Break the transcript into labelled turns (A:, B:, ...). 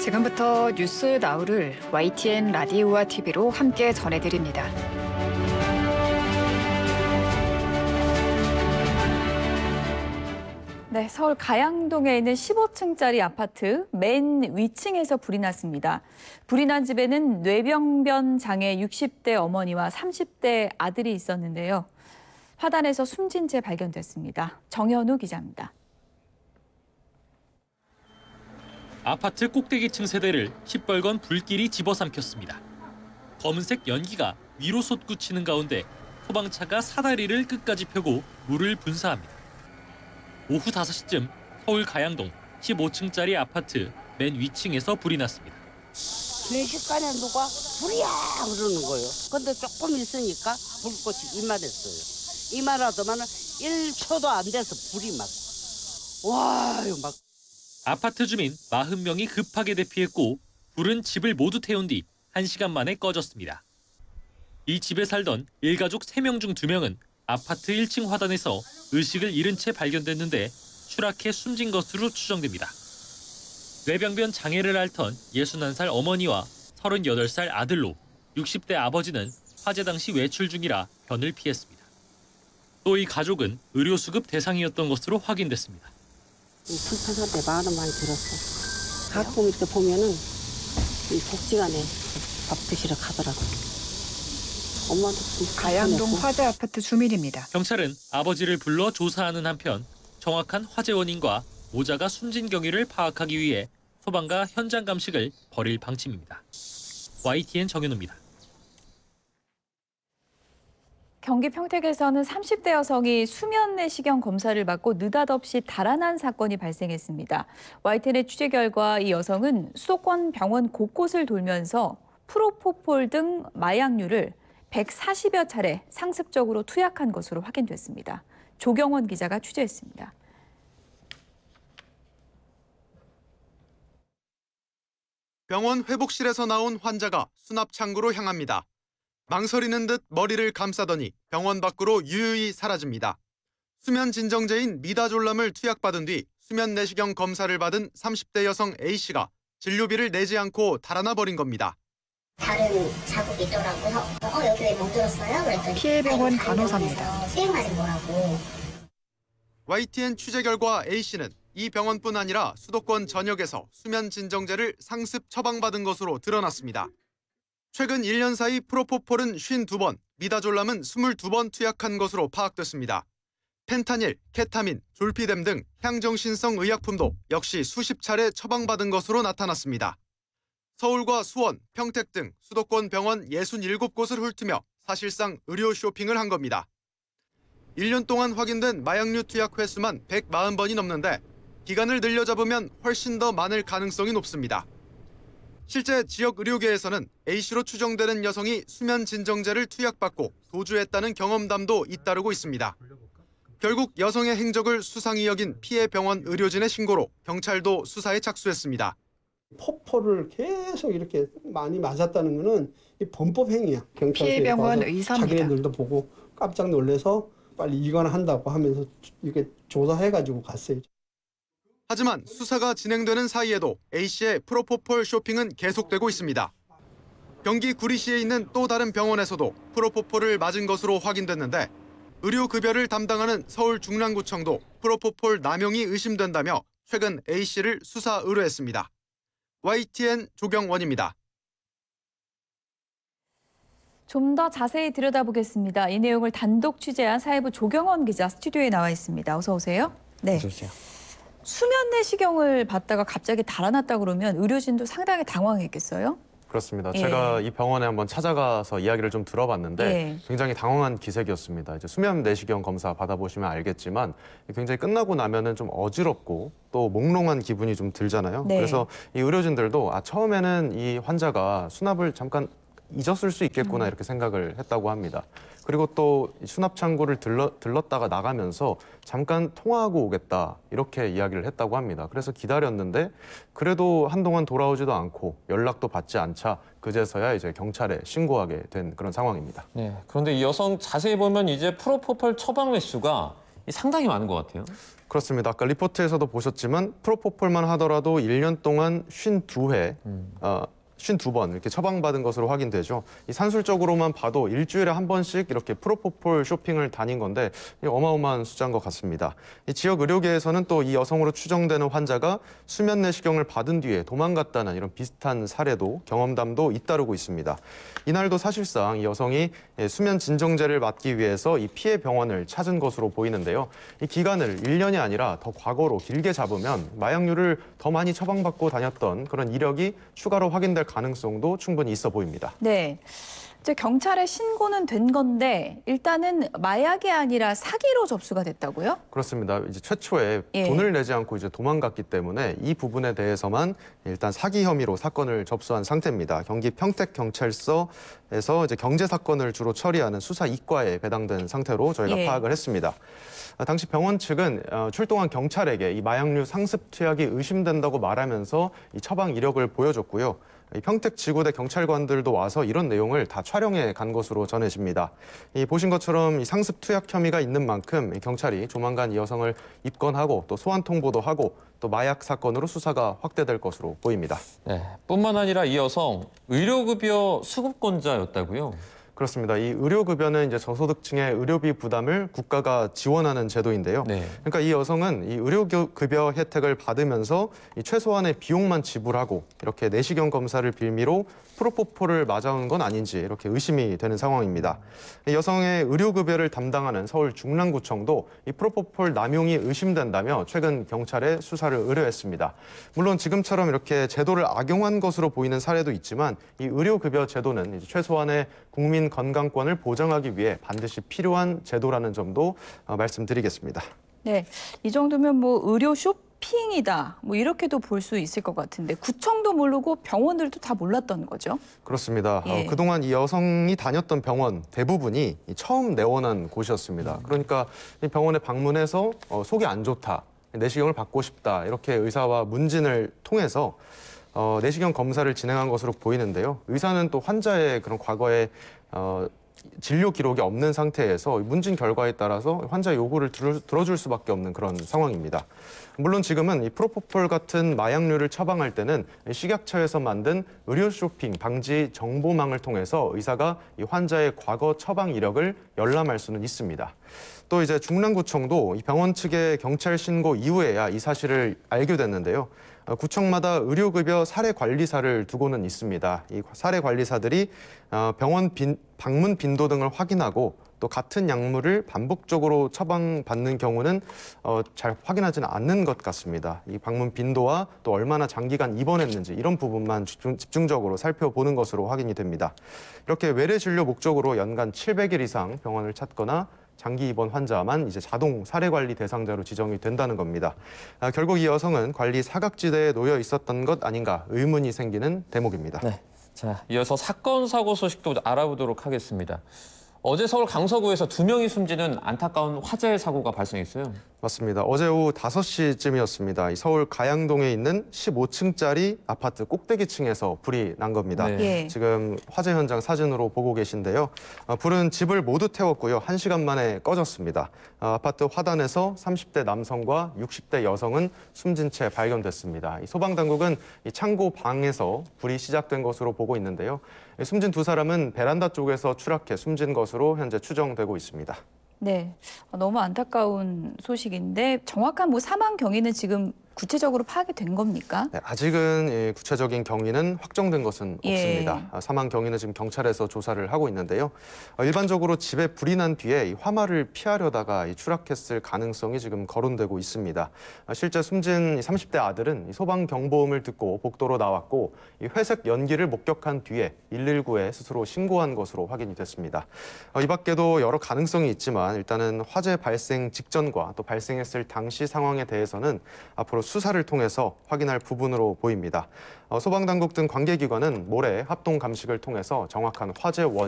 A: 지금부터 뉴스 나우를 YTN 라디오와 TV로 함께 전해드립니다.
B: 네, 서울 가양동에 있는 15층짜리 아파트 맨 위층에서 불이 났습니다. 불이 난 집에는 뇌병변 장애 60대 어머니와 30대 아들이 있었는데요. 화단에서 숨진 채 발견됐습니다. 정현우 기자입니다.
C: 아파트 꼭대기층 세대를 시뻘건 불길이 집어삼켰습니다. 검은색 연기가 위로 솟구치는 가운데 소방차가 사다리를 끝까지 펴고 물을 분사합니다. 오후 5시쯤 서울 가양동 15층짜리 아파트 맨 위층에서 불이 났습니다.
D: 순식간에 누가 불이야 그러는 거예요. 근데 조금 있으니까 불꽃이 이만했어요. 이만하더만은 1초도 안 돼서 불이 막 와요 막.
C: 아파트 주민 40명이 급하게 대피했고 불은 집을 모두 태운 뒤 1시간 만에 꺼졌습니다. 이 집에 살던 일가족 3명 중 2명은 아파트 1층 화단에서 의식을 잃은 채 발견됐는데 추락해 숨진 것으로 추정됩니다. 뇌병변 장애를 앓던 61살 어머니와 38살 아들로 60대 아버지는 화재 당시 외출 중이라 변을 피했습니다. 또 이 가족은 의료수급 대상이었던 것으로 확인됐습니다.
D: 불편한데 마음 많이 들었어. 가끔 이렇게 보면은 이 복지관에 밥 드시러 가더라고요. 엄마도
A: 가양동 화재 아파트 주민입니다.
C: 경찰은 아버지를 불러 조사하는 한편 정확한 화재 원인과 모자가 숨진 경위를 파악하기 위해 소방과 현장 감식을 벌일 방침입니다. YTN 정현우입니다.
B: 경기 평택에서는 30대 여성이 수면 내시경 검사를 받고 느닷없이 달아난 사건이 발생했습니다. YTN의 취재 결과 이 여성은 수도권 병원 곳곳을 돌면서 프로포폴 등 마약류를 140여 차례 상습적으로 투약한 것으로 확인됐습니다. 조경원 기자가 취재했습니다.
E: 병원 회복실에서 나온 환자가 수납 창구로 향합니다. 망설이는 듯 머리를 감싸더니 병원 밖으로 유유히 사라집니다. 수면 진정제인 미다졸람을 투약받은 뒤 수면 내시경 검사를 받은 30대 여성 A씨가 진료비를 내지 않고 달아나 버린 겁니다.
F: 다른 자국이 있더라고요. 여기 왜 못 들었어요? 그랬더니
A: 피해병원 간호사입니다.
F: 수행 맞은 거라고.
E: YTN 취재 결과 A씨는 이 병원뿐 아니라 수도권 전역에서 수면 진정제를 상습 처방받은 것으로 드러났습니다. 최근 1년 사이 프로포폴은 52번, 미다졸람은 22번 투약한 것으로 파악됐습니다. 펜타닐, 케타민, 졸피뎀 등 향정신성 의약품도 역시 수십 차례 처방받은 것으로 나타났습니다. 서울과 수원, 평택 등 수도권 병원 67곳을 훑으며 사실상 의료 쇼핑을 한 겁니다. 1년 동안 확인된 마약류 투약 횟수만 140번이 넘는데 기간을 늘려잡으면 훨씬 더 많을 가능성이 높습니다. 실제 지역 의료계에서는 A씨로 추정되는 여성이 수면 진정제를 투약받고 도주했다는 경험담도 잇따르고 있습니다. 결국 여성의 행적을 수상히 여긴 피해 병원 의료진의 신고로 경찰도 수사에 착수했습니다.
G: 포포를 계속 이렇게 많이 맞았다는 것은 이 범법 행위야.
A: 피해 병원 의사입니다.
G: 자기네들도 보고 깜짝 놀라서 빨리 이관한다고 하면서 이렇게 조사해가지고 갔어요.
E: 하지만 수사가 진행되는 사이에도 A씨의 프로포폴 쇼핑은 계속되고 있습니다. 경기 구리시에 있는 또 다른 병원에서도 프로포폴을 맞은 것으로 확인됐는데 의료급여를 담당하는 서울 중랑구청도 프로포폴 남용이 의심된다며 최근 A씨를 수사 의뢰했습니다. YTN 조경원입니다.
B: 좀 더 자세히 들여다보겠습니다. 이 내용을 단독 취재한 사회부 조경원 기자 스튜디오에 나와 있습니다. 어서 오세요. 네.
H: 어서 오세요.
B: 수면 내시경을 받다가 갑자기 달아났다 그러면 의료진도 상당히 당황했겠어요?
H: 그렇습니다.
B: 예.
H: 제가 이 병원에 한번 찾아가서 이야기를 좀 들어봤는데
B: 예.
H: 굉장히 당황한 기색이었습니다. 이제 수면 내시경 검사 받아보시면 알겠지만 굉장히 끝나고 나면은 좀 어지럽고 또 몽롱한 기분이 좀 들잖아요.
B: 네.
H: 그래서 이 의료진들도 처음에는 이 환자가 수납을 잠깐 잊었을 수 있겠구나 이렇게 생각을 했다고 합니다. 그리고 또 수납 창구를 들렀다가 나가면서 잠깐 통화하고 오겠다 이렇게 이야기를 했다고 합니다. 그래서 기다렸는데 그래도 한동안 돌아오지도 않고 연락도 받지 않자 그제서야 이제 경찰에 신고하게 된 그런 상황입니다.
I: 네, 그런데 이 여성 자세히 보면 이제 프로포폴 처방 횟수가 상당히 많은 것 같아요.
H: 그렇습니다. 아까 리포트에서도 보셨지만 프로포폴만 하더라도 1년 동안 52회, 52번 이렇게 처방받은 것으로 확인되죠. 이 산술적으로만 봐도 일주일에 한 번씩 이렇게 프로포폴 쇼핑을 다닌 건데 어마어마한 숫자인 것 같습니다. 이 지역 의료계에서는 또 이 여성으로 추정되는 환자가 수면 내시경을 받은 뒤에 도망갔다는 이런 비슷한 사례도 경험담도 잇따르고 있습니다. 이날도 사실상 이 여성이 수면 진정제를 맞기 위해서 이 피해 병원을 찾은 것으로 보이는데요. 이 기간을 1년이 아니라 더 과거로 길게 잡으면 마약류를 더 많이 처방받고 다녔던 그런 이력이 추가로 확인될 가능성도 충분히 있어 보입니다.
B: 네. 이제 경찰에 신고는 된 건데 일단은 마약이 아니라 사기로 접수가 됐다고요?
H: 그렇습니다. 이제 최초에
B: 예.
H: 돈을 내지 않고 이제 도망갔기 때문에 이 부분에 대해서만 일단 사기 혐의로 사건을 접수한 상태입니다. 경기 평택경찰서에서 이제 경제 사건을 주로 처리하는 수사 2과에 배당된 상태로 저희가
B: 예.
H: 파악을 했습니다. 당시 병원 측은 출동한 경찰에게 이 마약류 상습 투약이 의심된다고 말하면서 이 처방 이력을 보여줬고요. 평택 지구대 경찰관들도 와서 이런 내용을 다 촬영해 간 것으로 전해집니다. 보신 것처럼 이 상습 투약 혐의가 있는 만큼 경찰이 조만간 이 여성을 입건하고 또 소환 통보도 하고 또 마약 사건으로 수사가 확대될 것으로 보입니다.
I: 네, 뿐만 아니라 이 여성 의료급여 수급권자였다고요?
H: 그렇습니다. 이 의료급여는 이제 저소득층의 의료비 부담을 국가가 지원하는 제도인데요.
I: 네.
H: 그러니까 이 여성은 이 의료급여 혜택을 받으면서 이 최소한의 비용만 지불하고 이렇게 내시경 검사를 빌미로 프로포폴을 맞아온 건 아닌지 이렇게 의심이 되는 상황입니다. 이 여성의 의료급여를 담당하는 서울 중랑구청도 이 프로포폴 남용이 의심된다며 최근 경찰에 수사를 의뢰했습니다. 물론 지금처럼 이렇게 제도를 악용한 것으로 보이는 사례도 있지만 이 의료급여 제도는 이제 최소한의 국민 건강권을 보장하기 위해 반드시 필요한 제도라는 점도 말씀드리겠습니다.
B: 네. 이 정도면 뭐 의료 쇼핑이다. 뭐 이렇게도 볼 수 있을 것 같은데 구청도 모르고 병원들도 다 몰랐던 거죠?
H: 그렇습니다.
B: 예.
H: 그동안 이 여성이 다녔던 병원 대부분이 처음 내원한 곳이었습니다. 그러니까 이 병원에 방문해서 속이 안 좋다, 내시경을 받고 싶다 이렇게 의사와 문진을 통해서 내시경 검사를 진행한 것으로 보이는데요. 의사는 또 환자의 그런 과거에 진료 기록이 없는 상태에서 문진 결과에 따라서 환자 요구를 들어줄 수밖에 없는 그런 상황입니다. 물론 지금은 이 프로포폴 같은 마약류를 처방할 때는 식약처에서 만든 의료 쇼핑 방지 정보망을 통해서 의사가 이 환자의 과거 처방 이력을 열람할 수는 있습니다. 또 이제 중랑구청도 이 병원 측의 경찰 신고 이후에야 이 사실을 알게 됐는데요. 구청마다 의료급여 사례관리사를 두고는 있습니다. 이 사례관리사들이 병원 방문 빈도 등을 확인하고 또 같은 약물을 반복적으로 처방받는 경우는 잘 확인하지는 않는 것 같습니다. 이 방문 빈도와 또 얼마나 장기간 입원했는지 이런 부분만 집중적으로 살펴보는 것으로 확인이 됩니다. 이렇게 외래 진료 목적으로 연간 700일 이상 병원을 찾거나 장기 입원 환자만 이제 자동 사례관리 대상자로 지정이 된다는 겁니다. 결국 이 여성은 관리 사각지대에 놓여 있었던 것 아닌가 의문이 생기는 대목입니다.
I: 네. 자, 이어서 사건 사고 소식도 알아보도록 하겠습니다. 어제 서울 강서구에서 2명이 숨지는 안타까운 화재 사고가 발생했어요.
H: 맞습니다. 어제 오후 5시쯤이었습니다. 이 서울 가양동에 있는 15층짜리 아파트 꼭대기층에서 불이 난 겁니다.
I: 네.
B: 예.
H: 지금 화재 현장 사진으로 보고 계신데요. 불은 집을 모두 태웠고요. 1시간 만에 꺼졌습니다. 아파트 화단에서 30대 남성과 60대 여성은 숨진 채 발견됐습니다. 이 소방당국은 이 창고 방에서 불이 시작된 것으로 보고 있는데요. 숨진 두 사람은 베란다 쪽에서 추락해 숨진 것으로 현재 추정되고 있습니다.
B: 네. 너무 안타까운 소식인데 정확한 뭐 사망 경위는 지금 구체적으로 파악이 된 겁니까?
H: 네, 아직은 구체적인 경위는 확정된 것은 없습니다. 사망 경위는 지금 경찰에서 조사를 하고 있는데요. 일반적으로 집에 불이 난 뒤에 이 화마를 피하려다가 추락했을 가능성이 지금 거론되고 있습니다. 실제 숨진 30대 아들은 소방 경보음을 듣고 복도로 나왔고 이 회색 연기를 목격한 뒤에 119에 스스로 신고한 것으로 확인이 됐습니다. 이 밖에도 여러 가능성이 있지만 일단은 화재 발생 직전과 또 발생했을 당시 상황에 대해서는 앞으로 수사를 통해서 확인할 부분으로 보입니다. 소방당국 등 관계기관은 모레 합동 감식을 통해서 정확한 화재 원인